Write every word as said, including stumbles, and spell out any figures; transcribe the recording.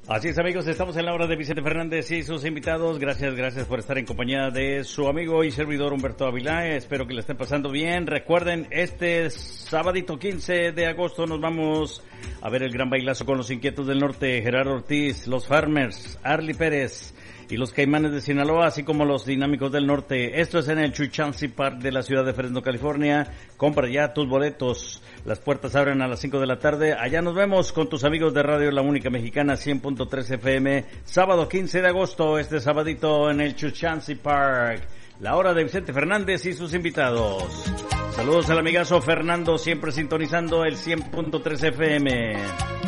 Así es, amigos, estamos en la hora de Vicente Fernández y sus invitados. Gracias, gracias por estar en compañía de su amigo y servidor Humberto Ávila. Espero que le estén pasando bien. Recuerden, este sabadito quince de agosto nos vamos a ver el gran bailazo con los Inquietos del Norte, Gerardo Ortiz, los Farmers, Arly Pérez y los Caimanes de Sinaloa, así como los Dinámicos del Norte. Esto es en el Chuchancy Park de la ciudad de Fresno, California. Compra ya tus boletos. Las puertas abren a las cinco de la tarde. Allá nos vemos con tus amigos de Radio La Única Mexicana cien punto tres F M. Sábado quince de agosto, este sabadito en el Chuchancy Park. La hora de Vicente Fernández y sus invitados. Saludos al amigazo Fernando, siempre sintonizando el cien punto tres F M.